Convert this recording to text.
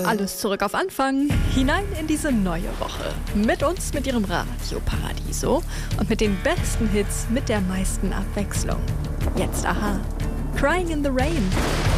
Alles zurück auf Anfang, hinein in diese neue Woche. Mit uns, mit Ihrem Radio Paradiso und mit den besten Hits mit der meisten Abwechslung. Jetzt Aha, Crying in the Rain.